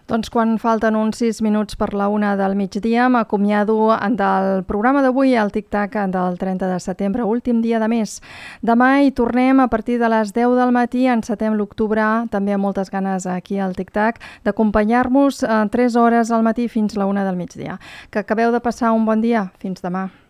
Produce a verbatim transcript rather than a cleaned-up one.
Doncs quan falten uns sis minuts per la una del migdia, m'acomiado del programa d'avui al Tic-Tac del trenta de setembre, últim dia de mes. Demà hi tornem a partir de les deu del matí, encetem l'octubre, també amb moltes ganes aquí al Tic-Tac, d'acompanyar-vos tres hores al matí fins la una del migdia. Que acabeu de passar un bon dia. Fins demà.